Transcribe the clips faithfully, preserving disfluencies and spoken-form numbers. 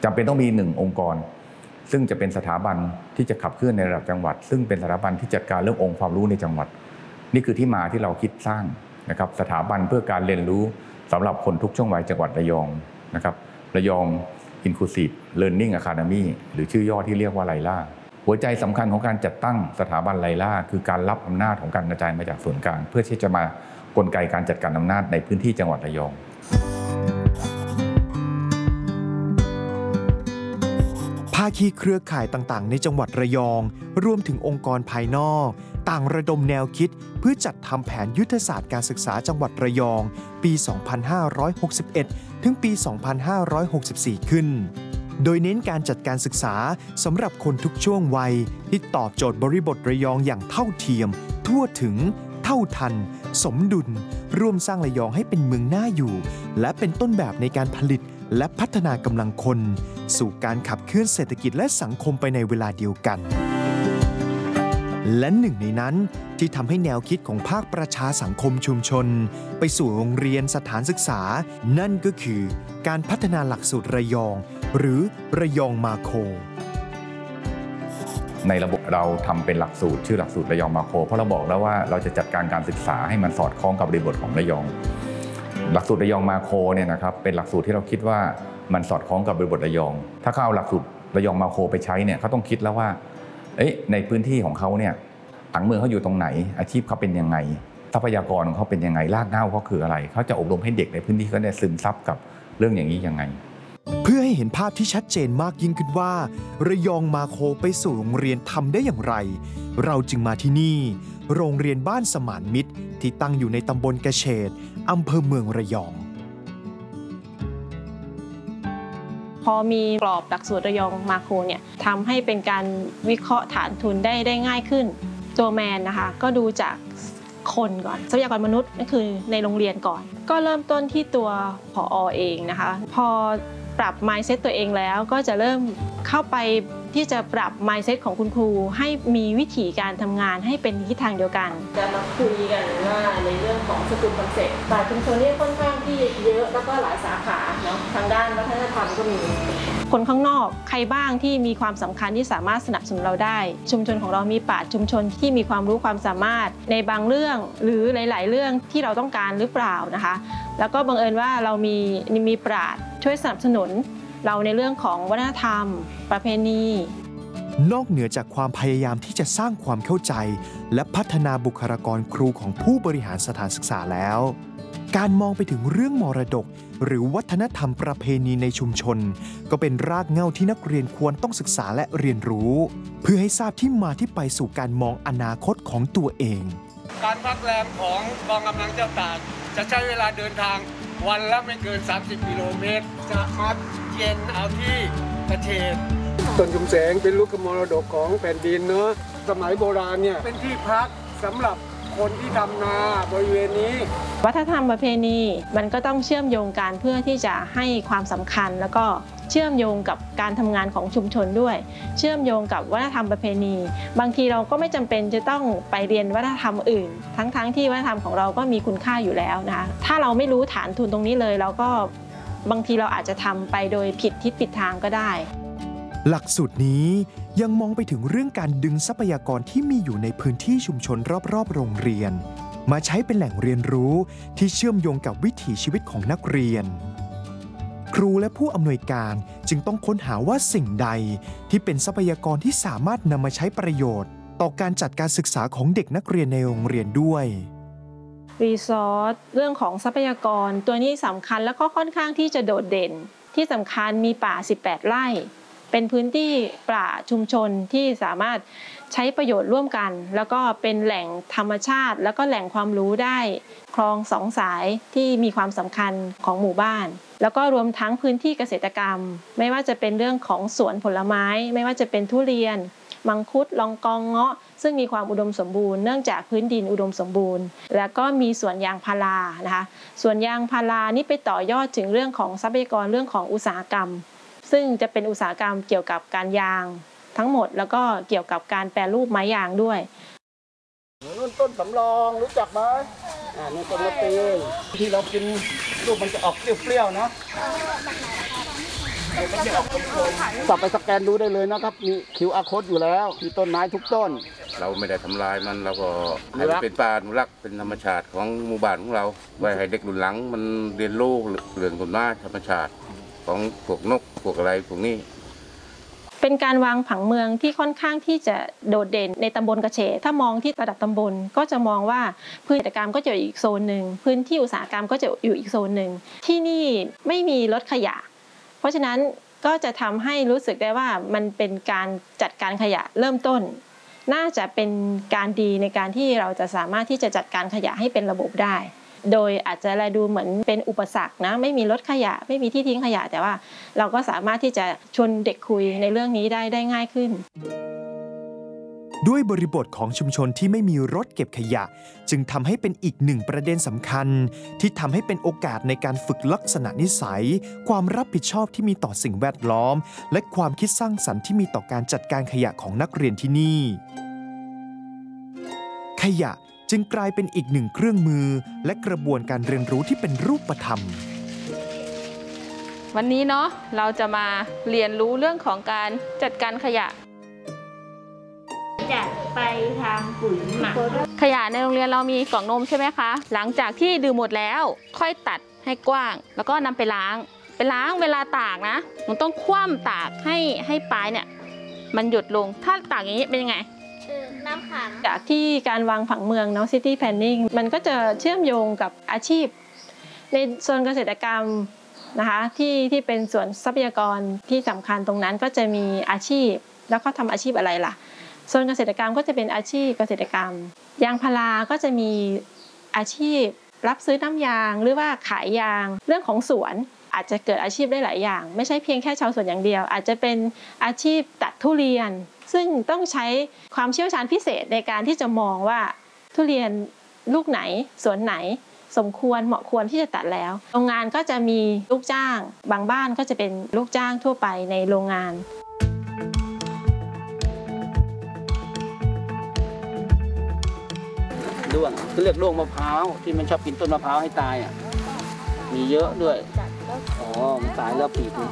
จำเป็นต้องมีหนึ่งองค์กรซึ่งจะเป็นสถาบันที่จะขับเคลื่อนในระดับจังหวัดซึ่งเป็นสถาบันที่จัดการเรื่ององค์ความรู้ในจังหวัดนี่คือที่มาที่เราคิดสร้างนะครับสถาบันเพื่อการเรียนรู้สำหรับคนทุกช่วงวัยจังหวัดระยองนะครับระยอง Inclusive Learning Academy หรือชื่อย่อที่เรียกว่าไลล่าหัวใจสำคัญของการจัดตั้งสถาบันไลล่าคือการรับอำนาจของการกระจายมาจากส่วนกลางเพื่อที่จะมากลไกการจัดการอำนาจในพื้นที่จังหวัดระยองภาคีเครือข่ายต่างๆในจังหวัดระยองรวมถึงองค์กรภายนอกต่างระดมแนวคิดเพื่อจัดทำแผนยุทธศาสตร์การศึกษาจังหวัดระยองปี สองพันห้าร้อยหกสิบเอ็ด ถึงปี สองพันห้าร้อยหกสิบสี่ ขึ้นโดยเน้นการจัดการศึกษาสำหรับคนทุกช่วงวัยที่ตอบโจทย์บริบทระยองอย่างเท่าเทียมทั่วถึงเท่าทันสมดุลร่วมสร้างระยองให้เป็นเมืองน่าอยู่และเป็นต้นแบบในการผลิตและพัฒนากำลังคนสู่การขับเคลื่อนเศรษฐกิจและสังคมไปในเวลาเดียวกันและหนึ่งในนั้นที่ทำให้แนวคิดของภาคประชาสังคมชุมชนไปสู่โรงเรียนสถานศึกษานั่นก็คือการพัฒนาหลักสูตรระยองหรือระยองมาโคในระบบเราทำเป็นหลักสูตรชื่อหลักสูตรระยองมาโคเพราะเราบอกแล้วว่าเราจะจัดการการศึกษาให้มันสอดคล้องกับบริบทของระยองหลักสูตรระยองมาโคเนี่ยนะครับเป็นหลักสูตรที่เราคิดว่ามันสอดคล้องกับบริบทระยองถ้าเขาเอาหลักสูตรระยองมาโคไปใช้เนี่ยเขาต้องคิดแล้วว่าในพื้นที่ของเขาเนี่ยผังเมืองเขาอยู่ตรงไหนอาชีพเขาเป็นยังไงทรัพยากรของเขาเป็นยังไงรากเหง้าเขาคืออะไรเขาจะอบรมให้เด็กในพื้นที่เขาได้ซึมซับกับเรื่องอย่างนี้ยังไงเพื่อให้เห็นภาพที่ชัดเจนมากยิ่งขึ้นว่าระยองมาโคไปสู่โรงเรียนทำได้อย่างไรเราจึงมาที่นี่โรงเรียนบ้านสมานมิตรที่ตั้งอยู่ในตำบลกระเฉดอำเภอเมืองระยองพอมีกรอบหลักสูตรระยองมาโคเนี่ยทำให้เป็นการวิเคราะห์ฐานทุนได้ได้ง่ายขึ้นตัวแมนนะคะก็ดูจากคนก่อนทรัพยากรมนุษย์นั่นคือในโรงเรียนก่อนก็เริ่มต้นที่ตัวผอ.เองนะคะพอปรับ mindset ตัวเองแล้วก็จะเริ่มเข้าไปที่จะปรับ mindset ของคุณครูให้มีวิธีการทำงานให้เป็นทิศทางเดียวกันจะมาคุยกันว่าในเรื่องของสกุลคอนเซ็ปต์แต่ชุมชนนี้ค่อนข้างที่เยอะแล้วก็หลายสาขาเนาะทางด้านวัฒนธรรมก็มีคนข้างนอกใครบ้างที่มีความสำคัญที่สามารถสนับสนุนเราได้ชุมชนของเรามีปราชญ์ชุมชนที่มีความรู้ความสามารถในบางเรื่องหรือหลายๆเรื่องที่เราต้องการหรือเปล่านะคะแล้วก็บังเอิญว่าเรามีมีปราชญ์ช่วยสนับสนุนเราในเรื่องของวัฒนธรรมประเพณีนอกเหนือจากความพยายามที่จะสร้างความเข้าใจและพัฒนาบุคลากรครูของผู้บริหารสถานศึกษาแล้วการมองไปถึงเรื่องมรดกหรือวัฒนธรรมประเพณีในชุมชนก็เป็นรากเหง้าที่นักเรียนควรต้องศึกษาและเรียนรู้เพื่อให้ทราบที่มาที่ไปสู่การมองอนาคตของตัวเองการพักแรมของกองกำลังเจ้าตากจะใช้เวลาเดินทางวันละไม่เกินสามสิบกิโลเมตรจะมาเย็นเอาที่ประเทศต้นชุมแสงเป็นลูกมรดกของแผ่นดินเนอะสมัยโบราณเนี่ยเป็นที่พักสำหรับคนที่ทำนาบริเวณนี้วัฒนธรรมประเพณีมันก็ต้องเชื่อมโยงกันเพื่อที่จะให้ความสำคัญแล้วก็เชื่อมโยงกับการทำงานของชุมชนด้วยเชื่อมโยงกับวัฒนธรรมประเพณีบางทีเราก็ไม่จำเป็นจะต้องไปเรียนวัฒนธรรมอื่นทั้งๆที่วัฒนธรรมของเราก็มีคุณค่าอยู่แล้วนะคะถ้าเราไม่รู้ฐานทุนตรงนี้เลยเราก็บางทีเราอาจจะทำไปโดยผิดทิศผิดทางก็ได้หลักสูตรนี้ยังมองไปถึงเรื่องการดึงทรัพยากรที่มีอยู่ในพื้นที่ชุมชนรอบๆโรงเรียนมาใช้เป็นแหล่งเรียนรู้ที่เชื่อมโยงกับวิถีชีวิตของนักเรียนครูและผู้อำนวยการจึงต้องค้นหาว่าสิ่งใดที่เป็นทรัพยากรที่สามารถนำมาใช้ประโยชน์ต่อการจัดการศึกษาของเด็กนักเรียนในโรงเรียนด้วยรีซอสเรื่องของทรัพยากรตัวนี้สำคัญและก็ค่อนข้างที่จะโดดเด่นที่สำคัญมีป่าสิบแปดไร่เป็นพื้นที่ป่าชุมชนที่สามารถใช้ประโยชน์ร่วมกันแล้วก็เป็นแหล่งธรรมชาติแล้วก็แหล่งความรู้ได้คลองสองสายที่มีความสำคัญของหมู่บ้านแล้วก็รวมทั้งพื้นที่เกษตรกรรมไม่ว่าจะเป็นเรื่องของสวนผลไม้ไม่ว่าจะเป็นทุเรียนมังคุดลองกองเงาะซึ่งมีความอุดมสมบูรณ์เนื่องจากพื้นดินอุดมสมบูรณ์แล้วก็มีสวนยางพารานะคะสวนยางพารานี่ไปต่อยอดถึงเรื่องของทรัพยากรเรื่องของอุตสาหกรรมซึ่งจะเป็นอุตสาหกรรมเกี่ยวกับการยางทั้งหมดแล้วก็เกี่ยวกับการแปรรูปไม้ยางด้วยนู่นต้นสำรองรู้จักไหมอ่านี่ต้นมะปีที่เรากินลูกมันจะออกเปรี้ยวๆนะสับไปสแกนดูได้เลยนะครับมี คิว อาร์ code อยู่แล้วมีต้นไม้ทุกต้นเราไม่ได้ทำลายมันเราก็ให้มันเป็นป่าอนุรักษ์เป็นธรรมชาติของหมู่บ้านของเราไว้ให้เด็กรุ่นหลังมันเรียนรู้เรื่องต้นไม้ธรรมชาติของพวกนกพวกอะไรพวกนี้เป็นการวางผังเมืองที่ค่อนข้างที่จะโดดเด่นในตำบลกระเฉดถ้ามองที่ระดับตำบลก็จะมองว่าพื้นที่กิจกรรมก็จะอยู่อีกโซนหนึ่งพื้นที่อุตสาหกรรมก็จะอยู่อีกโซนหนึ่งที่นี่ไม่มีรถขยะเพราะฉะนั้นก็จะทำให้รู้สึกได้ว่ามันเป็นการจัดการขยะเริ่มต้นน่าจะเป็นการดีในการที่เราจะสามารถที่จะจัดการขยะให้เป็นระบบได้โดยอาจจะดูเหมือนเป็นอุปสรรคนะไม่มีรถขยะไม่มีที่ทิ้งขยะแต่ว่าเราก็สามารถที่จะชวนเด็กคุยในเรื่องนี้ได้ได้ง่ายขึ้นด้วยบริบทของชุมชนที่ไม่มีรถเก็บขยะจึงทำให้เป็นอีกหนึ่งประเด็นสำคัญที่ทำให้เป็นโอกาสในการฝึกลักษณะนิสัยความรับผิดชอบที่มีต่อสิ่งแวดล้อมและความคิดสร้างสรรค์ที่มีต่อการจัดการขยะของนักเรียนที่นี่ขยะจึงกลายเป็นอีกหนึ่งเครื่องมือและกระบวนการเรียนรู้ที่เป็นรูปธรรมวันนี้เนาะเราจะมาเรียนรู้เรื่องของการจัดการขยะจะไปทำปุ๋ยหมักขยะในโรงเรียนเรามีกล่องนมใช่ไหมคะหลังจากที่ดื่มหมดแล้วค่อยตัดให้กว้างแล้วก็นำไปล้างไปล้างเวลาตากนะมันต้องคว่ำตากให้ให้ปลายเนี่ยมันหยดลงถ้าตากอย่างนี้เป็นยังไงน้ำขังจากที่การวางผังเมืองเนาะ City Planning มันก็จะเชื่อมโยงกับอาชีพในโซนเกษตรกรรมนะคะที่ที่เป็นส่วนทรัพยากรที่สำคัญตรงนั้นก็จะมีอาชีพแล้วก็ทำอาชีพอะไรล่ะโซนเกษตรกรรมก็จะเป็นอาชีพเกษตรกรรมยางพาราก็จะมีอาชีพรับซื้อน้ำยางหรือว่าขายยางเรื่องของสวนอาจจะเกิดอาชีพได้หลายอย่างไม่ใช่เพียงแค่ชาวสวนอย่างเดียวอาจจะเป็นอาชีพตัดทุเรียนซึ่งต้องใช้ความเชี่ยวชาญพิเศษในการที่จะมองว่าทุเรียนลูกไหนสวนไหนสมควรเหมาะควรที่จะตัดแล้วโรงงานก็จะมีลูกจ้างบางบ้านก็จะเป็นลูกจ้างทั่วไปในโรงงานด้วงเขาเรียกด้วงมะพร้าวที่มันชอบกินต้นมะพร้าวให้ตายอ่ะมีเยอะด้วยอ๋อมันตายแล้วปีกมัน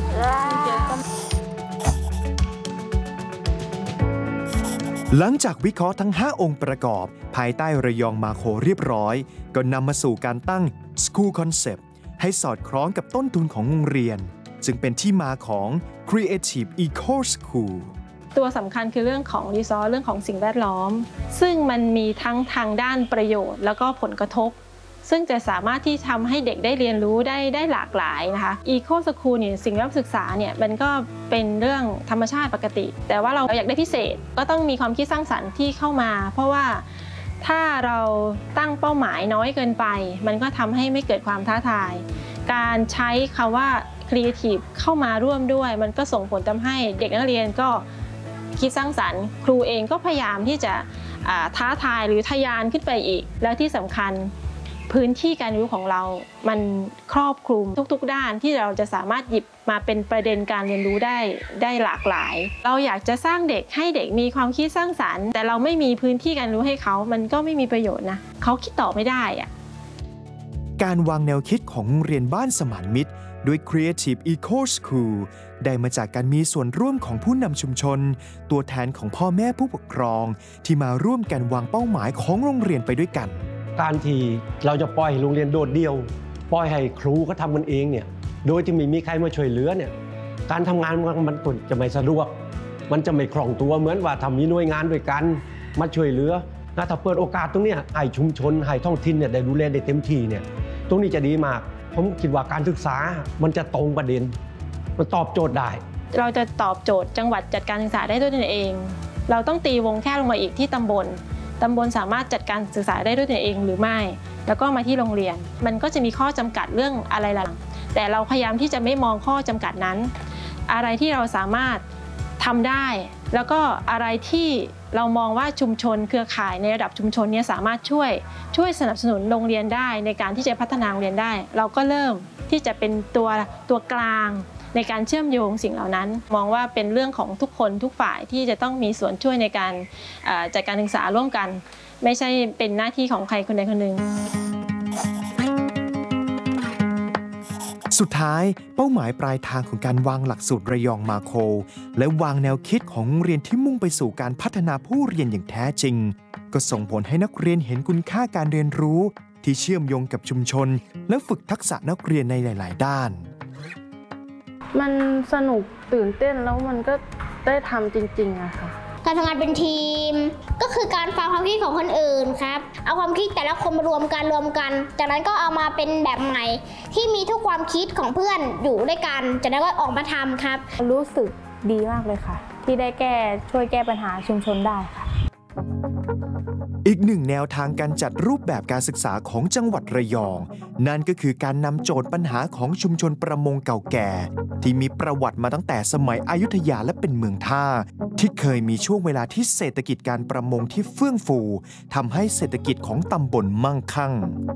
หลังจากวิเคราะห์ทั้งห้าองค์ประกอบภายใต้ระยองมาโครเรียบร้อยก็นำมาสู่การตั้ง School Concept ให้สอดคล้องกับต้นทุนของโรงเรียนจึงเป็นที่มาของ Creative Eco School ตัวสำคัญคือเรื่องของรีซอสเรื่องของสิ่งแวดล้อมซึ่งมันมีทั้งทางด้านประโยชน์แล้วก็ผลกระทบซึ่งจะสามารถที่ทำให้เด็กได้เรียนรู้ได้ได้หลากหลายนะคะ Eco School เนี่ยสิ่งแวดล้อมศึกษาเนี่ยมันก็เป็นเรื่องธรรมชาติปกติแต่ว่าเราอยากได้พิเศษก็ต้องมีความคิดสร้างสรรค์ที่เข้ามาเพราะว่าถ้าเราตั้งเป้าหมายน้อยเกินไปมันก็ทำให้ไม่เกิดความท้าทายการใช้คำว่า Creative เข้ามาร่วมด้วยมันก็ส่งผลทำให้เด็กนักเรียนก็คิดสร้างสรรค์ครูเองก็พยายามที่จะท้าทายหรือทะยานขึ้นไปอีกแล้วที่สำคัญพื้นที่การเรียนรู้ของเรามันครอบคลุมทุกๆด้านที่เราจะสามารถหยิบมาเป็นประเด็นการเรียนรู้ได้ได้หลากหลายเราอยากจะสร้างเด็กให้เด็กมีความคิดสร้างสรรค์แต่เราไม่มีพื้นที่การรู้ให้เขามันก็ไม่มีประโยชน์นะเขาคิดต่อไม่ได้อะการวางแนวคิดของโรงเรียนบ้านสมานมิตรด้วย Creative Eco School ได้มาจากการมีส่วนร่วมของผู้นำชุมชนตัวแทนของพ่อแม่ผู้ปกครองที่มาร่วมกันวางเป้าหมายของโรงเรียนไปด้วยกันการที่เราจะปล่อยโรงเรียนโดดเดี่ยวปล่อยให้ครูเขาทำกันเองเนี่ยโดยที่ไม่มีใครมาช่วยเหลือเนี่ยการทำงานมันจะไม่สะดวกมันจะไม่คล่องตัวเหมือนว่าทำมีหน่วยงานด้วยกันมาช่วยเหลือนะถ้าเปิดโอกาสตรงนี้ให้ชุมชนให้ท้องถิ่นเนี่ยได้ดูแลได้เต็มที่เนี่ยตรงนี้จะดีมากผมคิดว่าการศึกษามันจะตรงประเด็นมันตอบโจทย์ได้เราจะตอบโจทย์จังหวัดจัดการศึกษาได้ด้วยตนเองเราต้องตีวงแคบลงมาอีกที่ตำบลตำบลสามารถจัดการศึกษาได้ด้วยตนเองหรือไม่แล้วก็มาที่โรงเรียนมันก็จะมีข้อจำกัดเรื่องอะไรล่ะแต่เราพยายามที่จะไม่มองข้อจำกัดนั้นอะไรที่เราสามารถทำได้แล้วก็อะไรที่เรามองว่าชุมชนเครือข่ายในระดับชุมชนนี้สามารถช่วยช่วยสนับสนุนโรงเรียนได้ในการที่จะพัฒนาโรงเรียนได้เราก็เริ่มที่จะเป็นตัวตัวกลางในการเชื่อมโยงสิ่งเหล่านั้นมองว่าเป็นเรื่องของทุกคนทุกฝ่ายที่จะต้องมีส่วนช่วยในการจัดการศึกษาร่วมกันไม่ใช่เป็นหน้าที่ของใครคนใดคนหนึ่งสุดท้ายเป้าหมายปลายทางของการวางหลักสูตรระยองมาโคและวางแนวคิดของโรงเรียนที่มุ่งไปสู่การพัฒนาผู้เรียนอย่างแท้จริงก็ส่งผลให้นักเรียนเห็นคุณค่าการเรียนรู้ที่เชื่อมโยงกับชุมชนและฝึกทักษะนักเรียนในหลาย ๆ ด้านมันสนุกตื่นเต้นแล้วมันก็ได้ทำจริงๆอะค่ะการทำงานเป็นทีมก็คือการฟังความคิดของคนอื่นครับเอาความคิดแต่ละคนมารวมกันรวมกันจากนั้นก็เอามาเป็นแบบใหม่ที่มีทุกความคิดของเพื่อนอยู่ด้วยกันจากนั้นก็ออกมาทำครับรู้สึกดีมากเลยค่ะที่ได้แก้ช่วยแก้ปัญหาชุมชนได้ค่ะอีกหนึ่งแนวทางการจัดรูปแบบการศึกษาของจังหวัดระยองนั่นก็คือการนำโจทย์ปัญหาของชุมชนประมงเก่าแก่ที่มีประวัติมาตั้งแต่สมัยอยุธยาและเป็นเมืองท่าที่เคยมีช่วงเวลาที่เศรษฐกิจการประมงที่เฟื่องฟูทำให้เศรษฐกิจของตำบลมั่งคั่ง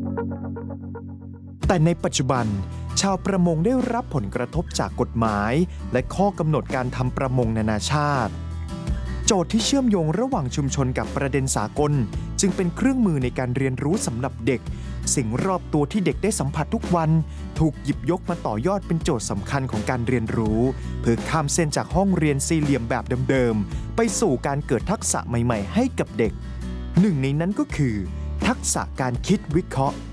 แต่ในปัจจุบันชาวประมงได้รับผลกระทบจากกฎหมายและข้อกำหนดการทำประมงนานาชาติโจทย์ที่เชื่อมโยงระหว่างชุมชนกับประเด็นสากลจึงเป็นเครื่องมือในการเรียนรู้สำหรับเด็กสิ่งรอบตัวที่เด็กได้สัมผัสทุกวันถูกหยิบยกมาต่อยอดเป็นโจทย์สำคัญของการเรียนรู้เพื่อข้ามเส้นจากห้องเรียนสี่เหลี่ยมแบบเดิมๆไปสู่การเกิดทักษะใหม่ๆให้กับเด็กหนึ่งในนั้นก็คือทักษะการคิดวิเคราะห์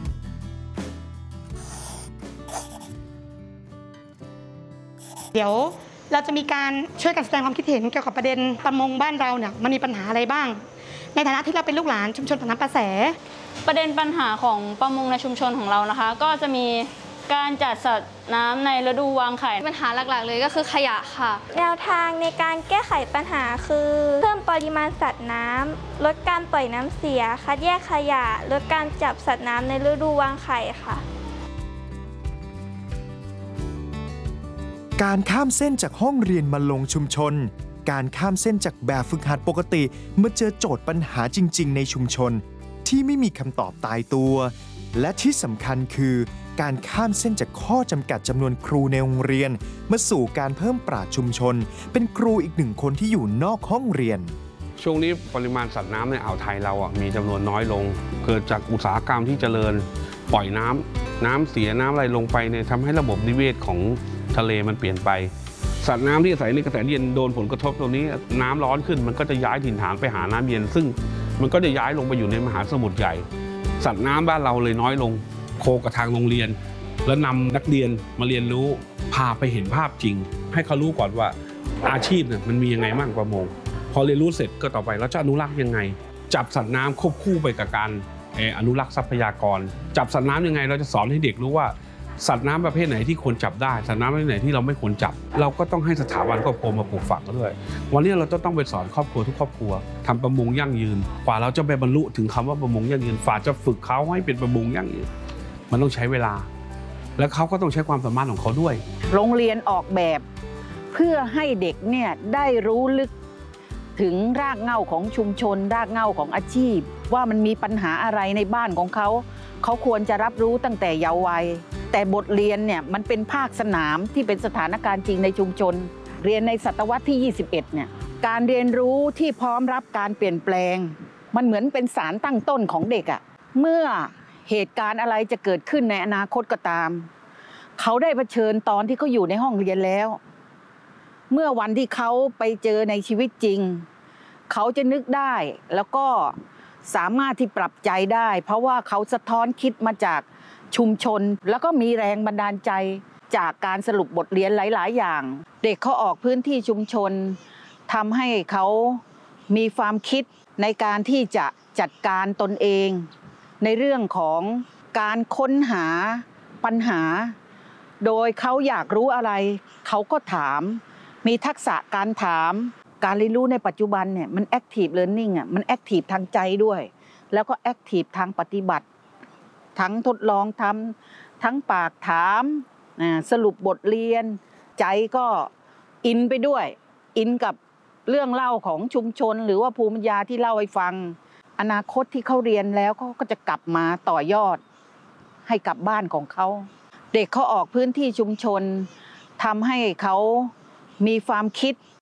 เดี๋ยวเราจะมีการช่วยกันแสดงความคิดเห็นเกี่ยวกับประเด็นประมงบ้านเราเนี่ยมันมีปัญหาอะไรบ้างในฐานะที่เราเป็นลูกหลานชุมชนปากน้ำประแสประเด็นปัญหาของประมงในชุมชนของเรานะคะก็จะมีการจัดสัตว์น้ำในฤดูวางไข่ปัญหาหลักๆเลยก็คือขยะค่ะแนวทางในการแก้ไขปัญหาคือเพิ่มปริมาณสัตว์น้ำลดการปล่อยน้ำเสียคัดแยกขยะลดการจับสัตว์น้ำในฤดูวางไข่ค่ะการข้ามเส้นจากห้องเรียนมาลงชุมชนการข้ามเส้นจากแบบฝึกหัดปกติมาเจอโจทย์ปัญหาจริงๆในชุมชนที่ไม่มีคำตอบตายตัวและที่สำคัญคือการข้ามเส้นจากข้อจำกัดจำนวนครูในโรงเรียนมาสู่การเพิ่มปราชญ์ชุมชนเป็นครูอีกหนึ่งคนที่อยู่นอกห้องเรียนช่วงนี้ปริมาณสัตว์น้ำในอ่าวไทยเราอ่ะมีจำนวนน้อยลงเกิดจากอุตสาหกรรมที่เจริญปล่อยน้ำน้ำเสียน้ำอะไรลงไปเนี่ยทำให้ระบบนิเวศของทะเลมันเปลี่ยนไปสัตว์น้ำที่อาศัยในกระแสเย็นโดนผลกระทบตรงนี้น้ำร้อนขึ้นมันก็จะย้ายถิ่นฐานไปหาน้ำเย็นซึ่งมันก็จะย้ายลงไปอยู่ในมหาสมุทรใหญ่สัตว์น้ำบ้านเราเลยน้อยลงโคกับทางโรงเรียนแล้วนำนักเรียนมาเรียนรู้พาไปเห็นภาพจริงให้เขารู้ก่อนว่าอาชีพเนี่ยมันมียังไงบ้างประมงพอเรียนรู้เสร็จก็ต่อไปแล้วจะอนุรักษ์ยังไงจับสัตว์น้ำควบคู่ไปกับการอนุรักษ์ทรัพยากรจับสัตว์น้ำยังไงเราจะสอนให้เด็กรู้ว่าสัตว์น้ำประเภทไหนที่ควรจับได้สัตว์น้ำประเภทไหนที่เราไม่ควรจับเราก็ต้องให้สถาบันครอบครัวมาปลูกฝังด้วยวันนี้เราจะต้องไปสอนครอบครัวทุกครอบครัวทำประมงยั่งยืนกว่าเราจะไปบรรลุถึงคำว่าประมงยั่งยืนฝ่าจะฝึกเขาให้เป็นประมงยั่งยืนมันต้องใช้เวลาและเขาก็ต้องใช้ความสามารถของเขาด้วยโรงเรียนออกแบบเพื่อให้เด็กเนี่ยได้รู้ลึกถึงรากเหง้าของชุมชนรากเหง้าของอาชีพว่ามันมีปัญหาอะไรในบ้านของเขาเขาควรจะรับรู้ตั้งแต่เยาว์วัยแต่บทเรียนเนี่ยมันเป็นภาคสนามที่เป็นสถานการณ์จริงในชุมชนเรียนในศตวรรษที่ยี่สิบเอ็ดเนี่ยการเรียนรู้ที่พร้อมรับการเปลี่ยนแปลงมันเหมือนเป็นสารตั้งต้นของเด็กอะเมื่อเหตุการณ์อะไรจะเกิดขึ้นในอนาคตก็ตามเขาได้เผชิญตอนที่เขาอยู่ในห้องเรียนแล้วเมื่อวันที่เขาไปเจอในชีวิตจริงเขาจะนึกได้แล้วก็สามารถที่ปรับใจได้เพราะว่าเขาสะท้อนคิดมาจากชุมชนแล้วก็มีแรงบันดาลใจจากการสรุปบทเรียนหลายๆอย่างเด็กเขาออกพื้นที่ชุมชนทำให้เขามีความคิดในการที่จะจัดการตนเองในเรื่องของการค้นหาปัญหาโดยเขาอยากรู้อะไรเขาก็ถามมีทักษะการถามการเรียนรู้ในปัจจุบันเนี่ยมัน active learning อ่ะมัน active ทางใจด้วยแล้วก็ active ทางปฏิบัติทั้งทดลองทำทั้งปากถามสรุปบทเรียนใจก็อินไปด้วยอินกับเรื่องเล่าของชุมชนหรือว่าภูมิปัญญาที่เล่าให้ฟังอนาคตที่เขาเรียนแล้วเขาก็จะกลับมาต่อยอดให้กับบ้านของเขาเด็กเขาออกพื้นที่ชุมชนทำให้เขามีความคิด